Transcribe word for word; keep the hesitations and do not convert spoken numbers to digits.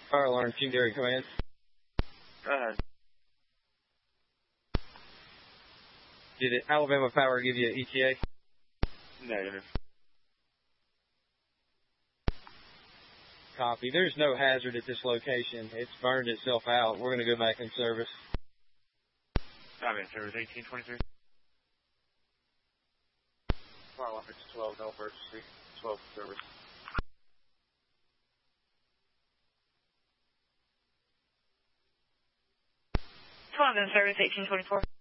Fire alarm, King Dairy Command. Go ahead. Did it, Alabama Power give you an E T A? Negative. Copy. There's no hazard at this location. It's burned itself out. We're going to go back in service. Copy, service eighteen twenty-three. Fire alarm twelve, no emergency. twelve service. twelve in service, eighteen twenty-four.